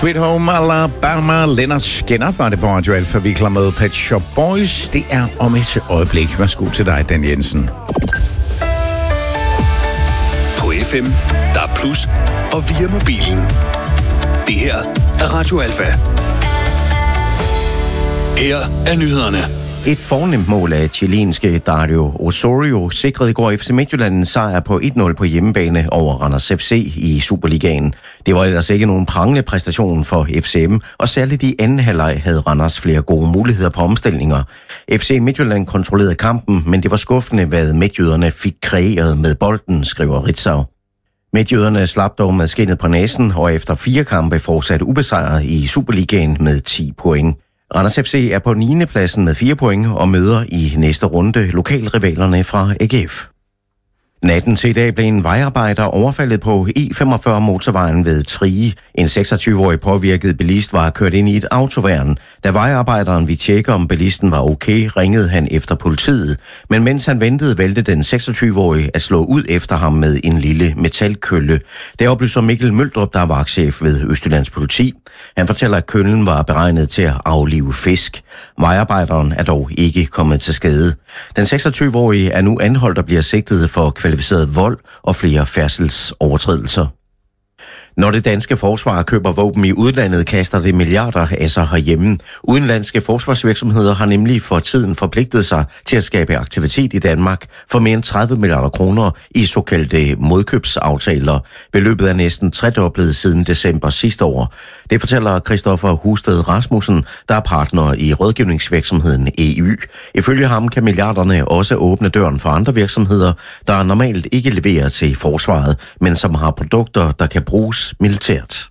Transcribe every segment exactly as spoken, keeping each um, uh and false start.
Sweet Home Alabama, Leonard Skinner var det på Radio Alfa. Vi klar med Pet Shop Boys. Det er om et øjeblik. Værsgo til dig, Dan Jensen. På F M, der er plus, og via mobilen. Det her er Radio Alfa. Her er nyhederne. Et fornemt mål af chilenske Dario Osorio sikrede i går F C Midtjylland en sejr på et nul på hjemmebane over Randers F C i Superligaen. Det var ellers ikke nogen prangende præstation for F C M, og særligt i anden halvleg havde Randers flere gode muligheder på omstillinger. F C Midtjylland kontrollerede kampen, men det var skuffende, hvad midtjyderne fik kreeret med bolden, skriver Ritzau. Midtjyderne slap dog med skindet på næsen, og efter fire kampe fortsatte ubesejret i Superligaen med ti point. Randers F C er på niende pladsen med fire point og møder i næste runde lokalrivalerne fra A G F. Natten til i dag blev en vejarbejder overfaldet på E femogfyrre motorvejen ved Trige. En seksogtyve-årig påvirket bilist var kørt ind i et autoværn. Da vejarbejderen ville tjekke, om bilisten var okay, ringede han efter politiet. Men mens han ventede, valgte den seksogtyve-årige at slå ud efter ham med en lille metalkølle. Det oplyser Mikkel Møldrup, der var vagtchef ved Østjyllands politi. Han fortæller, at køllen var beregnet til at aflive fisk. Vejarbejderen er dog ikke kommet til skade. Den seksogtyve-årige er nu anholdt og bliver sigtet for kvalificeret vold og flere færdselsovertrædelser. Når det danske forsvar køber våben i udlandet, kaster det milliarder af sig herhjemme. Udenlandske forsvarsvirksomheder har nemlig for tiden forpligtet sig til at skabe aktivitet i Danmark for mere end tredive milliarder kroner i såkaldte modkøbsaftaler. Beløbet er næsten tredoblet siden december sidste år. Det fortæller Christoffer Husted Rasmussen, der er partner i rådgivningsvirksomheden E Y. Ifølge ham kan milliarderne også åbne døren for andre virksomheder, der normalt ikke leverer til forsvaret, men som har produkter, der kan bruges militært.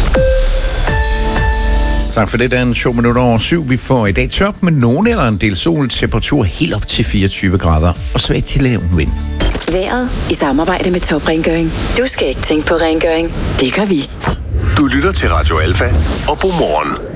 Tak for det, Dan. to minutter over syv. Vi får i dag tørt med nogen eller en del sol, temperatur helt op til fireogtyve grader og svagt til lav vind. Vejret i samarbejde med Top Rengøring. Du skal ikke tænke på rengøring. Det gør vi. Du lytter til Radio Alfa og Godmorgen.